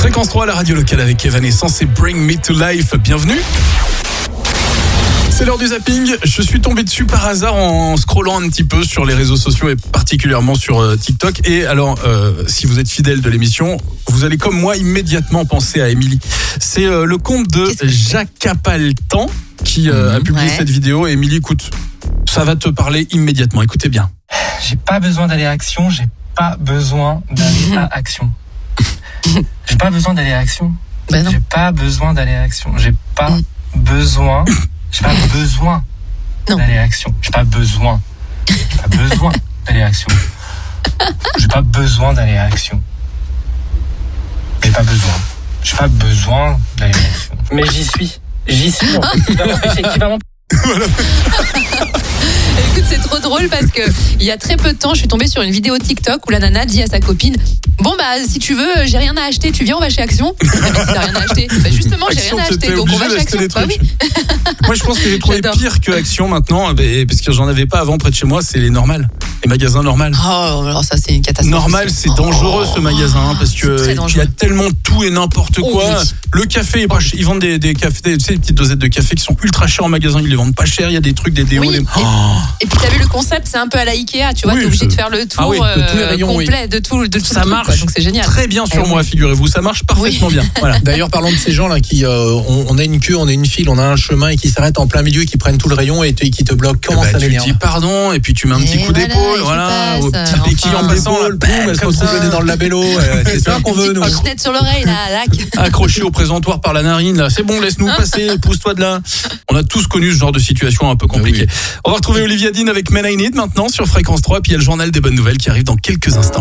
Fréquence 3, la radio locale avec Evanescence et Bring Me to Life. Bienvenue. C'est l'heure du zapping. Je suis tombé dessus par hasard en scrollant un petit peu sur les réseaux sociaux et particulièrement sur TikTok. Et alors, si vous êtes fidèle de l'émission, vous allez comme moi immédiatement penser à Émilie. C'est le compte de Jacapaltan qui a publié cette vidéo. Et Émilie, écoute, ça va te parler immédiatement. Écoutez bien. J'ai pas besoin d'aller à Action. J'ai pas besoin d'aller à Action. J'ai pas besoin d'aller à Action. Ben non. J'ai pas besoin d'aller à Action. J'ai pas besoin. J'ai pas besoin d'aller à Action. J'ai pas besoin. J'ai pas besoin d'aller à Action. J'ai pas besoin d'aller à Action. J'ai pas besoin. J'ai pas besoin d'aller à Action. Mais j'y suis. J'y suis. En fait. Qui va m'empêcher. Écoute, c'est trop drôle parce que il y a très peu de temps, je suis tombée sur une vidéo TikTok où la nana dit à sa copine: bon bah si tu veux, j'ai rien à acheter, tu viens, on va chez Action. Mais si t'as rien à acheter, bah justement j'ai rien à acheter, donc on va chez Action. Bah oui. Moi je pense que j'ai trouvé pire que Action maintenant, parce que j'en avais pas avant près de chez moi, c'est les normales. Les magasins normales. Oh, alors ça c'est une catastrophe. Normal, c'est dangereux ce magasin parce que il y a tellement tout et n'importe quoi. Oui. Le café, ils vendent des cafés, tu sais, des petites dosettes de café qui sont ultra chères en magasin, ils les vendent pas cher, il y a des trucs, des déos. Oui. Et puis t'as vu le concept, c'est un peu à la Ikea, tu vois, t'es obligé de faire le tour de tous les rayons, complet de tout ça le marche truc, donc c'est génial. Très bien sur moi, figurez-vous, ça marche parfaitement bien. Voilà. D'ailleurs, parlons de ces gens là qui on a une queue, on a une file, on a un chemin et qui s'arrêtent en plein milieu et qui prennent tout le rayon et qui te bloquent. Comment ça m'énerve. Tu dis pardon et puis tu mets un petit coup d'épaule, voilà, au petit qui en passant, elle se retrouve dans le labello, c'est ça qu'on veut nous. Une fenêtre sur l'oreille là, accroché au présentoir par la narine là, c'est bon, laisse-nous passer, pousse-toi de là. On a tous connu ce genre de situation un peu compliquée. On va retrouver Olivia Dean avec Men I Need maintenant sur Fréquence 3, puis il y a le journal des bonnes nouvelles qui arrive dans quelques instants.